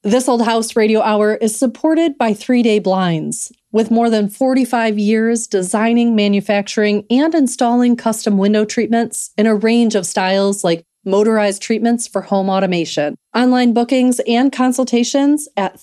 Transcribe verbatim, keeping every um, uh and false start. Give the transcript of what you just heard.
This Old House Radio Hour is supported by Three Day Blinds. With more than forty-five years designing, manufacturing, and installing custom window treatments in a range of styles like motorized treatments for home automation. Online bookings and consultations at